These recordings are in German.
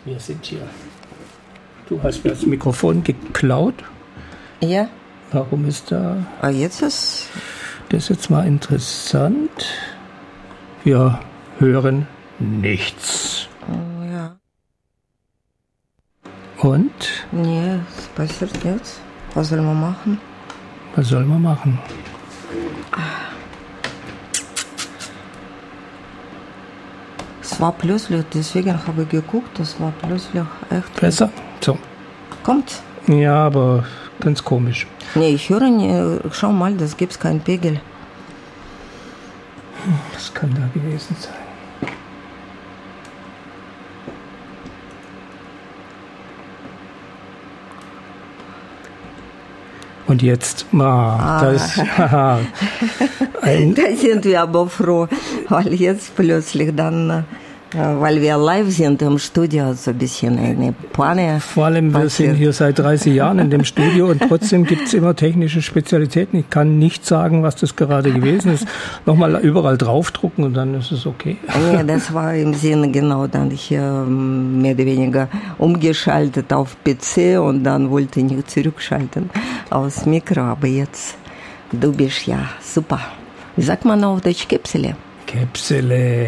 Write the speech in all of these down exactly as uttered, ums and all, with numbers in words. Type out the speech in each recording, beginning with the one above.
Wir sind hier. Du hast mir das Mikrofon geklaut. Ja. Warum ist da... Ah, jetzt ist... Das ist jetzt mal interessant. Wir hören nichts. Oh, ja. Und? Nee, es passiert nichts. Was soll man machen? Was soll man machen? Es war plötzlich, deswegen habe ich geguckt, das war plötzlich echt... Besser? So. Kommt? Ja, aber ganz komisch. Nee, ich höre nicht. Schau mal, das gibt keinen Pegel. Das kann da gewesen sein. Und jetzt, ah, ah. das, haha, ein, da sind wir aber froh, weil jetzt plötzlich dann, weil wir live sind im Studio, so ein bisschen eine Panne. Vor allem, wir passiert. sind hier seit dreißig Jahren in dem Studio und trotzdem gibt es immer technische Spezialitäten. Ich kann nicht sagen, was das gerade gewesen ist. Nochmal überall draufdrucken und dann ist es okay. Ja, das war im Sinne genau dann hier mehr oder weniger umgeschaltet auf P C und dann wollte ich nicht zurückschalten aufs Mikro, aber jetzt, du bist ja super. Wie sagt man auf Deutsch, Käpsele? Käpsele.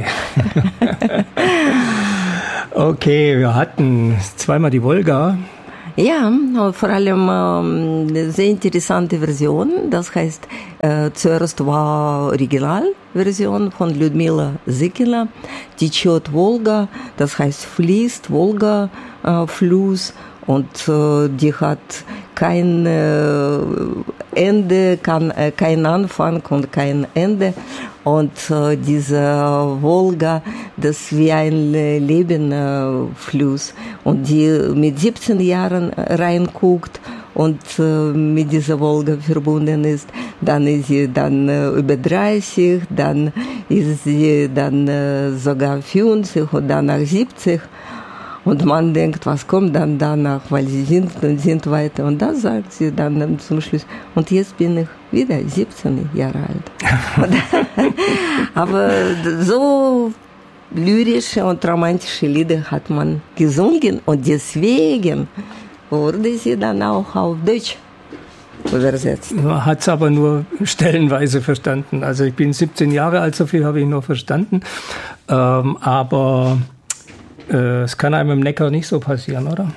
Okay, wir hatten zweimal die Wolga. Ja, vor allem ähm, eine sehr interessante Version. Das heißt, äh, zuerst war Originalversion von Lyudmila Zykina, Течет Волга, das heißt fließt, Wolga, äh, Fluss. Und äh, die hat kein äh, Ende, kann, äh, kein Anfang und kein Ende. Und äh, diese Wolga, das ist wie ein Lebenfluss. Äh, und die mit siebzehn Jahren reinguckt und äh, mit dieser Wolga verbunden ist, dann ist sie dann äh, über dreißig, dann ist sie dann äh, sogar fünfzig und danach siebzig. Und man denkt, was kommt dann danach, weil sie sind und sind weiter. Und das sagt sie dann zum Schluss. Und jetzt bin ich wieder siebzehn Jahre alt. Aber so lyrische und romantische Lieder hat man gesungen. Und deswegen wurde sie dann auch auf Deutsch übersetzt. Man hat es aber nur stellenweise verstanden. Also ich bin siebzehn Jahre alt, so viel habe ich noch verstanden. Ähm, aber... Es kann einem im Neckar nicht so passieren, oder?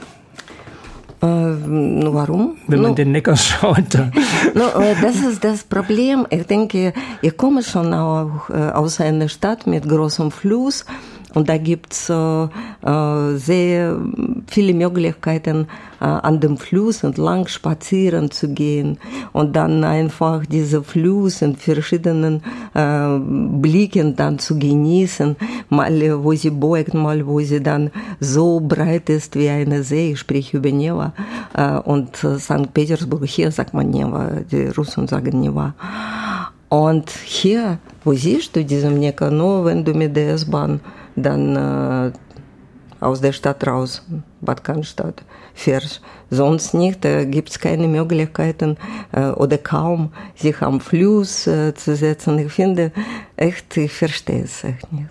Äh, warum? Wenn man no. den Neckar schaut. No, das ist das Problem. Ich denke, ich komme schon auch aus einer Stadt mit großem Fluss. Und da gibt's äh, äh, sehr viele Möglichkeiten, äh, an dem Fluss entlang spazieren zu gehen und dann einfach diese Fluss in verschiedenen äh, Blicken dann zu genießen. Mal, wo sie beugt, mal, wo sie dann so breit ist wie eine See. Ich spreche über Neva. Äh, und äh, Sankt Petersburg, hier sagt man Neva, die Russen sagen Neva. Und hier, wo siehst du diesen Neckar? Nur wenn du mit der S-Bahn dann äh, aus der Stadt raus, Bad Cannstatt, fährst. Sonst nicht, da gibt es keine Möglichkeiten äh, oder kaum, sich am Fluss äh, zu setzen. Ich finde, echt, ich verstehe es echt nicht.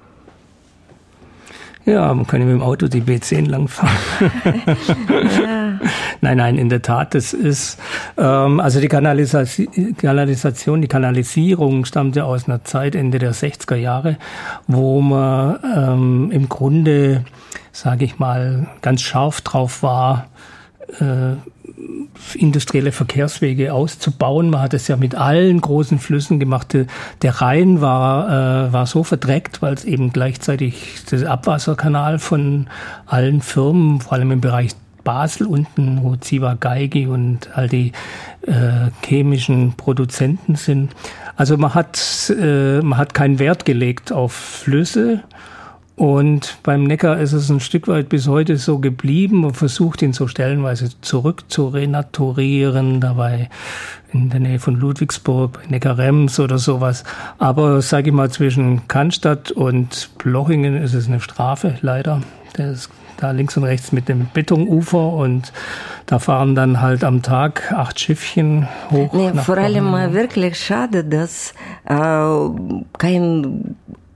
Ja, man kann ja mit dem Auto die B zehn langfahren. Ja. Nein, nein, in der Tat, das ist, ähm, also die Kanalisation, Kanalisation, die Kanalisierung stammt ja aus einer Zeit, Ende der sechziger Jahre, wo man ähm, im Grunde, sage ich mal, ganz scharf drauf war, äh, industrielle Verkehrswege auszubauen. Man hat es ja mit allen großen Flüssen gemacht. Der Rhein war, äh, war so verdreckt, weil es eben gleichzeitig der Abwasserkanal von allen Firmen, vor allem im Bereich Basel unten, wo Ciba-Geigy und all die äh, chemischen Produzenten sind. Also man hat, äh, man hat keinen Wert gelegt auf Flüsse. Und beim Neckar ist es ein Stück weit bis heute so geblieben. Man versucht ihn so stellenweise zurück zu renaturieren, dabei in der Nähe von Ludwigsburg, bei Neckar-Rems oder sowas. Aber sage ich mal, zwischen Cannstatt und Plochingen ist es eine Strafe, leider. Der ist da links und rechts mit dem Betonufer und da fahren dann halt am Tag acht Schiffchen hoch. Nee, nach vor allem Plochingen. Wirklich schade, dass äh, kein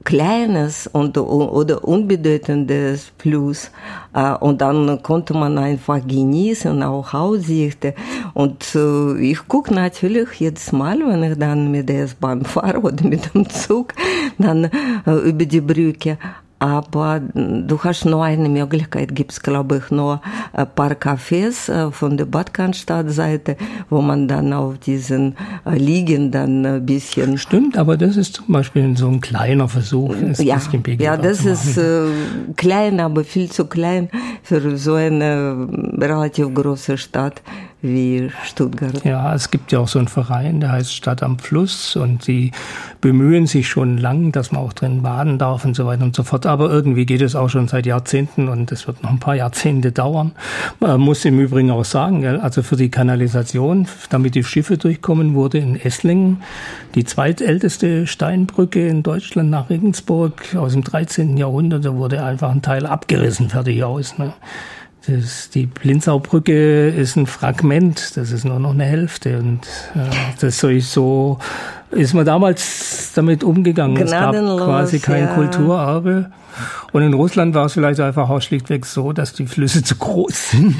kleines und, oder unbedeutendes Fluss. Und dann konnte man einfach genießen, auch Aussichten. Und ich gucke natürlich jedes Mal, wenn ich dann mit der S-Bahn fahre oder mit dem Zug, dann über die Brücke. Aber du hast nur eine Möglichkeit, gibt es, glaube ich, nur ein paar Cafés von der Bad Cannstatt-Seite, wo man dann auf diesen Liegen dann ein bisschen... Stimmt, aber das ist zum Beispiel so ein kleiner Versuch. Ja, ja, das ist äh, klein, aber viel zu klein für so eine relativ große Stadt wie Stuttgart. Ja, es gibt ja auch so einen Verein, der heißt Stadt am Fluss, und die bemühen sich schon lang, dass man auch drin baden darf und so weiter und so fort. Aber irgendwie geht es auch schon seit Jahrzehnten, und es wird noch ein paar Jahrzehnte dauern. Man muss im Übrigen auch sagen, also für die Kanalisation, damit die Schiffe durchkommen, wurde in Esslingen die zweitälteste Steinbrücke in Deutschland nach Regensburg aus dem dreizehnten Jahrhundert. Da wurde einfach ein Teil abgerissen, fertig aus, ne? Das, die Blinzaubrücke ist ein Fragment, das ist nur noch eine Hälfte, und äh, das soll ich so, ist man damals damit umgegangen. Gnadenlos, es gab quasi kein ja. Kulturerbe. Und in Russland war es vielleicht einfach auch schlichtweg so, dass die Flüsse zu groß sind.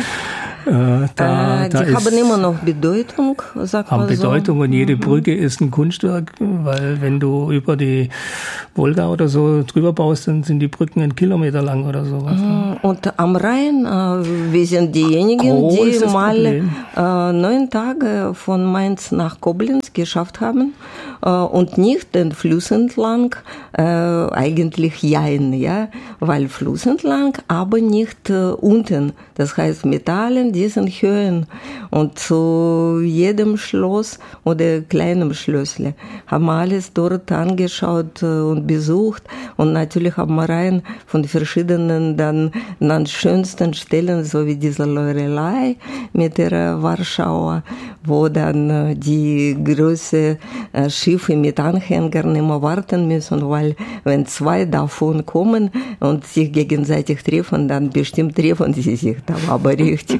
Äh, da, äh, da die ist, haben immer noch Bedeutung, sagt haben man Bedeutung, so. Und jede Mhm. Brücke ist ein Kunstwerk, weil wenn du über die Wolga oder so drüber baust, dann sind die Brücken einen Kilometer lang oder sowas. Mhm. Und am Rhein, äh, wir sind diejenigen, Großes die mal Problem. äh, neun Tage von Mainz nach Koblenz geschafft haben äh, und nicht den Fluss entlang, äh, eigentlich jein, ja, weil Fluss entlang, aber nicht äh, unten. Das heißt, mit allen diesen Höhen, und zu jedem Schloss oder kleinem Schlössle haben wir alles dort angeschaut und besucht, und natürlich am Rhein von verschiedenen dann an schönsten Stellen, so wie diese Lorelei mit der Warschauer, wo dann die großen Schiffe mit Anhängern immer warten müssen, weil wenn zwei davon kommen und sich gegenseitig treffen, dann bestimmt treffen sie sich da aber richtig.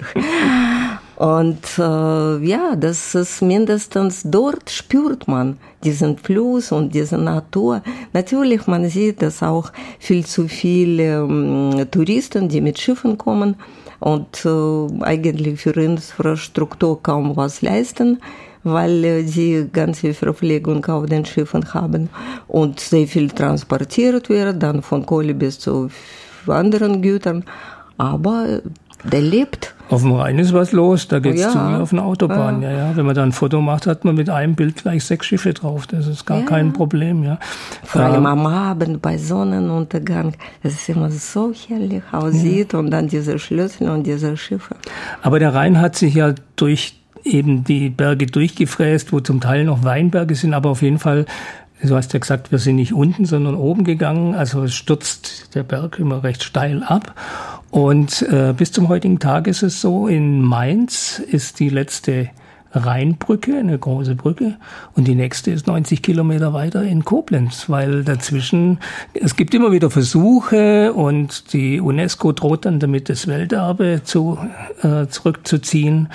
Und äh, ja, das ist mindestens dort spürt man diesen Fluss und diese Natur. Natürlich, man sieht, dass auch viel zu viele ähm, Touristen, die mit Schiffen kommen und äh, eigentlich für Infrastruktur kaum was leisten, weil äh, sie ganz viel Verpflegung auf den Schiffen haben und sehr viel transportiert wird, dann von Kohle bis zu anderen Gütern. Aber der lebt. Auf dem Rhein ist was los, da geht's ja. zu wie auf einer Autobahn. Ja. Ja, ja. Wenn man da ein Foto macht, hat man mit einem Bild gleich sechs Schiffe drauf. Das ist gar ja. kein Problem. Ja. Vor allem ähm, am Abend bei Sonnenuntergang, das ist immer so herrlich aussieht, ja. Und dann diese Schlössel und diese Schiffe. Aber der Rhein hat sich ja durch eben die Berge durchgefräst, wo zum Teil noch Weinberge sind, aber auf jeden Fall. Du hast ja gesagt, wir sind nicht unten, sondern oben gegangen. Also es stürzt der Berg immer recht steil ab. Und äh, bis zum heutigen Tag ist es so, in Mainz ist die letzte Rheinbrücke, eine große Brücke. Und die nächste ist neunzig Kilometer weiter in Koblenz, weil dazwischen, es gibt immer wieder Versuche, und die UNESCO droht dann damit, das Welterbe zu, äh, zurückzuziehen.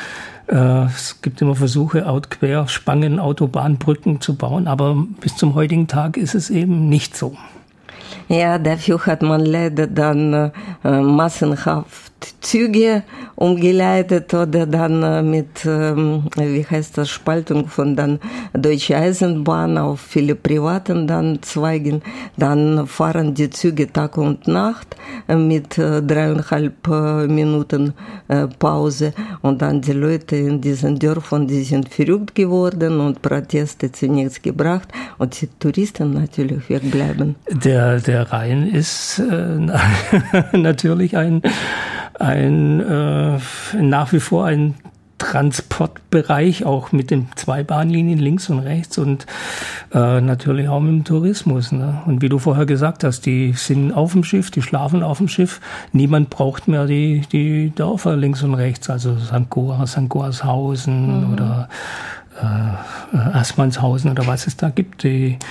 Es gibt immer Versuche, quer Spangen, Autobahnbrücken zu bauen, aber bis zum heutigen Tag ist es eben nicht so. Ja, dafür hat man leider dann äh, massenhaft Züge umgeleitet oder dann äh, mit, ähm, wie heißt das, Spaltung von dann Deutsche Eisenbahn auf viele privaten dann Zweigen. Dann fahren die Züge Tag und Nacht äh, mit äh, dreieinhalb äh, Minuten äh, Pause, und dann die Leute in diesen Dörfern, die sind verrückt geworden und Proteste zu nichts gebracht, und die Touristen natürlich wegbleiben. Der, der Rhein ist äh, natürlich ein ein äh, nach wie vor ein Transportbereich, auch mit den zwei Bahnlinien links und rechts, und äh, natürlich auch mit dem Tourismus. Ne? Und wie du vorher gesagt hast, die sind auf dem Schiff, die schlafen auf dem Schiff. Niemand braucht mehr die, die Dörfer links und rechts, also Sankt Goar, Sankt Goarshausen mhm. oder äh, Assmannshausen oder was es da gibt. Die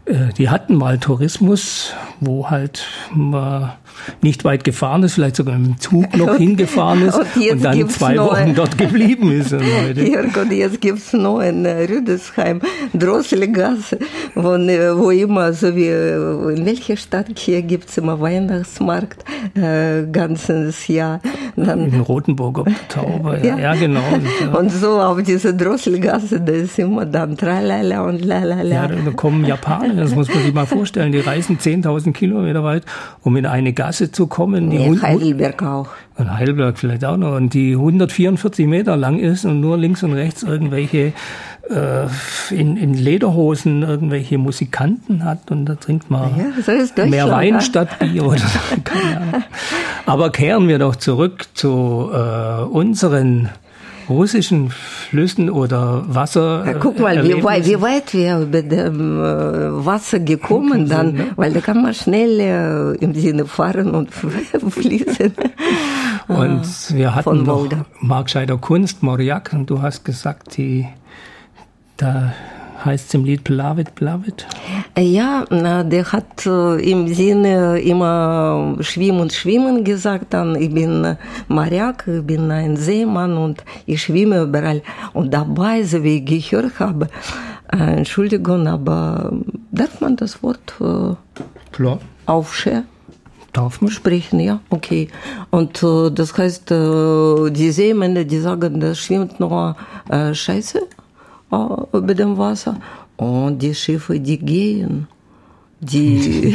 die hatten mal Tourismus, wo halt man nicht weit gefahren ist, vielleicht sogar im Zug noch hingefahren ist und, und dann zwei Wochen neue. dort geblieben ist. Und jetzt gibt es noch in Rüdesheim, Drosselgasse, wo, wo immer, so wie in welcher Stadt hier gibt es immer Weihnachtsmarkt, äh, ganzes Jahr. Dann, in Rothenburg auf der Taube, ja, ja. ja genau. Und, und so auf dieser Drosselgasse, da ist immer dann tralala und lalala. Ja, da kommen Japaner, das muss man sich mal vorstellen, die reisen zehntausend Kilometer weit, um in eine Gasse zu kommen. Die ja, Heidelberg auch. Und Heidelberg vielleicht auch noch. Und die hundertvierundvierzig Meter lang ist und nur links und rechts irgendwelche äh, in, in Lederhosen irgendwelche Musikanten hat. Und da trinkt man ja, so mehr Wein statt Bier oder so. Keine Ahnung. Aber kehren wir doch zurück zu äh, unseren russischen Flüssen oder Wasser. Ja, guck mal, wie weit, wie weit wir über dem äh, Wasser gekommen dann, ne? Weil da kann man schnell äh, im Sinne fahren und fließen. Und wir hatten noch Markscheider Kunst, Morjak, und du hast gesagt, die, da heißt es im Lied Plavit, Plavit? Ja, der hat im Sinne immer Schwimmen, Schwimmen gesagt. Dann, ich bin Mariak, ich bin ein Seemann und ich schwimme überall. Und dabei, so wie ich gehört habe, äh, Entschuldigung, aber darf man das Wort äh, Klar. Aufscher? Darf man sprechen, ja, okay. Und äh, das heißt, äh, die Seemänner, die sagen, das schwimmt nur äh, Scheiße über dem Wasser. Und die Schiffe, die gehen. Die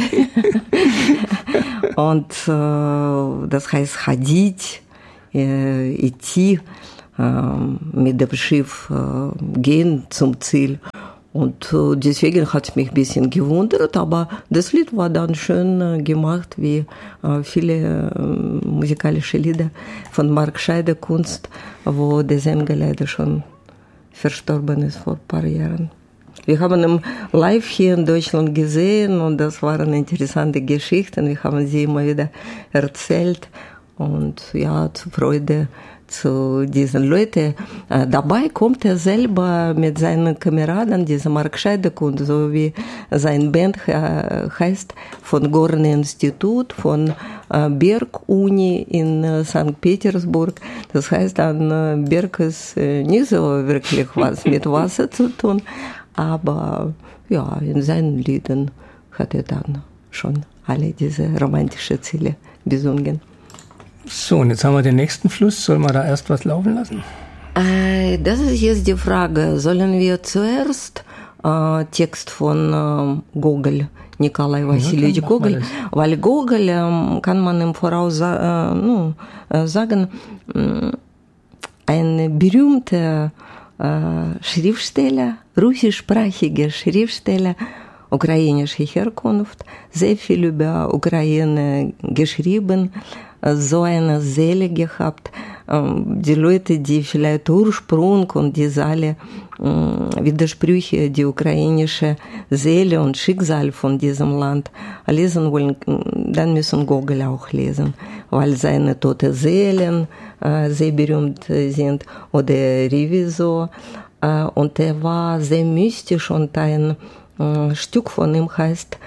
und äh, das heißt Hadid, äh, идти, äh, mit dem Schiff äh, gehen zum Ziel. Und äh, deswegen hat es mich ein bisschen gewundert, aber das Lied war dann schön äh, gemacht, wie äh, viele äh, musikalische Lieder von Markscheider Kunst, wo der Sänger leider schon verstorben ist vor ein paar Jahren. Wir haben ihn live hier in Deutschland gesehen und das waren interessante Geschichten. Wir haben sie immer wieder erzählt und ja, zur Freude zu diesen Leuten. Dabei kommt er selber mit seinen Kameraden, dieser Markscheider Kunst, so wie sein Band heißt, von Gorny Institut, von Berg-Uni in Sankt Petersburg. Das heißt, an Berg ist nicht so wirklich was mit Wasser zu tun, aber ja, in seinen Liedern hat er dann schon alle diese romantischen Ziele besungen. So, und jetzt haben wir den nächsten Fluss. Sollen wir da erst was laufen lassen? Äh, das ist jetzt die Frage. Sollen wir zuerst äh, Text von äh, Gogol, Nikolai Wassiljewitsch ja, Gogol, weil Gogol äh, kann man im Voraus äh, no, äh, sagen, äh, ein berühmter äh, Schriftsteller, russischsprachiger Schriftsteller, ukrainische Herkunft, sehr viel über Ukraine geschrieben, so eine Seele gehabt. Die Leute, die vielleicht Ursprung und diese alle Widersprüche, die ukrainische Seele und Schicksal von diesem Land lesen wollen, dann müssen Gogol auch lesen, weil seine tote Seelen sehr berühmt sind oder Revisor. Und er war sehr mystisch und ein Stück von ihm heißt,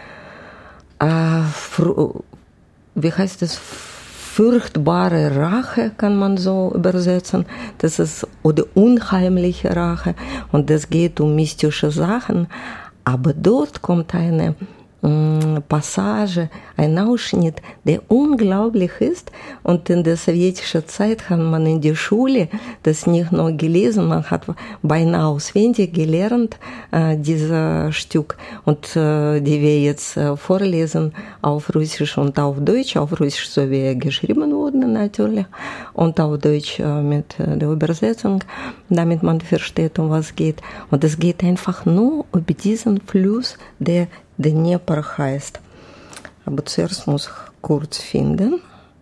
wie heißt es, furchtbare Rache, kann man so übersetzen. Das ist, oder unheimliche Rache. Und das geht um mystische Sachen. Aber dort kommt eine mh, Passage, ein Ausschnitt, der unglaublich ist. Und in der sowjetischen Zeit hat man in der Schule das nicht nur gelesen, man hat beinahe auswendig gelernt, äh, dieses Stück. Und äh, die wir jetzt äh, vorlesen auf Russisch und auf Deutsch, auf Russisch so wie er geschrieben wurde natürlich und auf Deutsch äh, mit äh, der Übersetzung, damit man versteht, um was geht. Und es geht einfach nur über diesen Fluss, der Dnieper heißt. Aber zuerst muss ich kurz finden.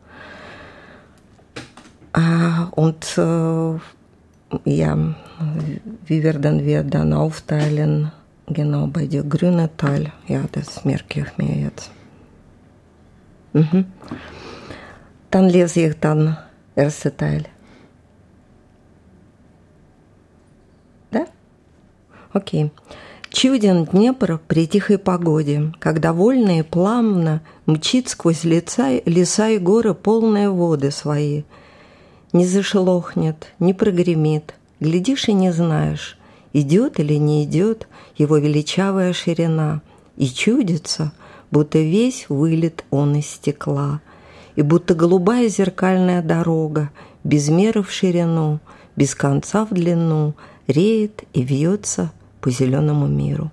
Äh, und äh, ja, wie werden wir dann aufteilen? Genau, bei der grünen Teil. Ja, das merke ich mir jetzt. Mhm. Dann lese ich dann ersten Teil. Da? Okay. Чуден Днепр при тихой погоде, когда вольно и плавно мчит сквозь леса, леса и горы полные воды свои. Не зашелохнет, не прогремит, глядишь и не знаешь, идет или не идет его величавая ширина, и чудится, будто весь вылет он из стекла, и будто голубая зеркальная дорога, без меры в ширину, без конца в длину, реет и вьется по зеленому миру.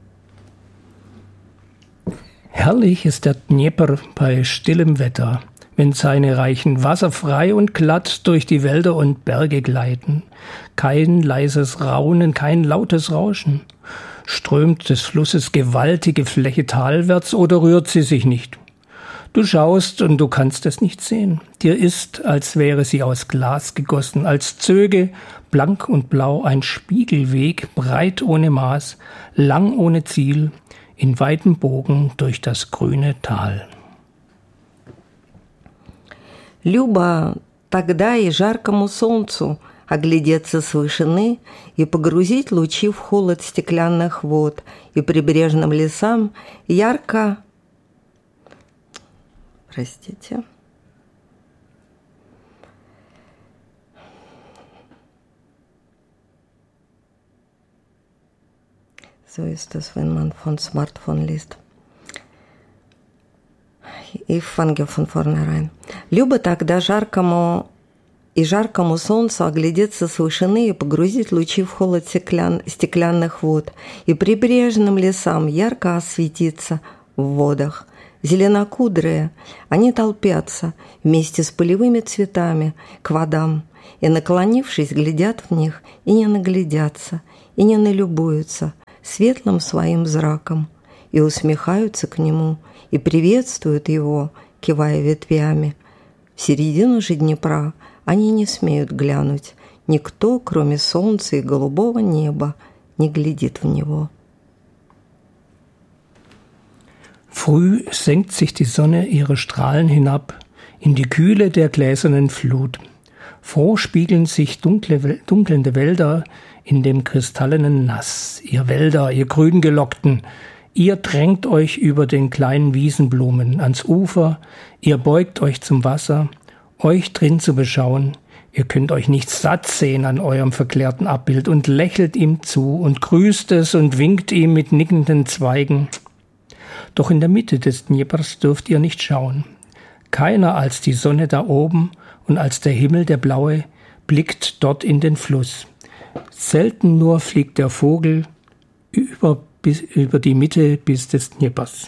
Herrlich ist der Dnepr bei stillem Wetter, wenn seine reichen Wasser frei und glatt durch die Wälder und Berge gleiten. Kein leises Raunen, kein lautes Rauschen. Strömt des Flusses gewaltige Fläche talwärts oder rührt sie sich nicht? Du schaust und du kannst es nicht sehen. Dir ist, als wäre sie aus Glas gegossen, als zöge blank und blau ein Spiegelweg, breit ohne Maß, lang ohne Ziel, in weitem Bogen durch das grüne Tal. Любо тогда и жаркому солнцу оглядеться с вышины и погрузить лучи в холод стеклянных вод, и прибрежным лесам ярко... Простите. So ist es, wenn man von Smartphone liest. Ich fange von vornherein. Любо тогда жаркому и жаркому солнцу оглядеться с вышины и погрузить лучи в холод стеклян, стеклянных вод, и прибрежным лесам ярко осветиться в водах. Зеленокудрые, они толпятся вместе с полевыми цветами к водам, и, наклонившись, глядят в них и не наглядятся, и не налюбуются светлым своим зраком, и усмехаются к нему, и приветствуют его, кивая ветвями. В середину же Днепра они не смеют глянуть, никто, кроме солнца и голубого неба, не глядит в него. Früh senkt sich die Sonne ihre Strahlen hinab in die Kühle der gläsernen Flut. Froh spiegeln sich dunkle, dunkelnde Wälder in dem kristallenen Nass. Ihr Wälder, ihr Grüngelockten, ihr drängt euch über den kleinen Wiesenblumen ans Ufer, ihr beugt euch zum Wasser, euch drin zu beschauen. Ihr könnt euch nicht satt sehen an eurem verklärten Abbild und lächelt ihm zu und grüßt es und winkt ihm mit nickenden Zweigen. Doch in der Mitte des Dneprs dürft ihr nicht schauen. Keiner als die Sonne da oben und als der Himmel der blaue blickt dort in den Fluss. Selten nur fliegt der Vogel über, bis, über die Mitte bis des Dneprs.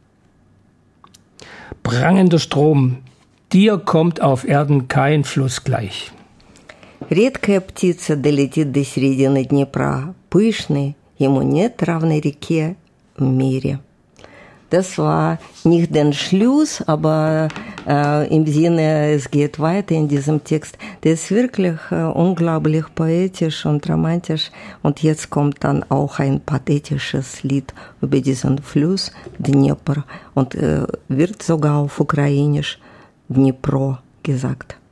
Prangender Strom, dir kommt auf Erden kein Fluss gleich. Редкая птица долетит до середины Днепра, пышный, ему нет равной реке в мире. Das war nicht den Schluss, aber äh, im Sinne, es geht weiter in diesem Text. Der ist wirklich äh, unglaublich poetisch und romantisch. Und jetzt kommt dann auch ein pathetisches Lied über diesen Fluss Dnepr und äh, wird sogar auf Ukrainisch Dnipro gesagt.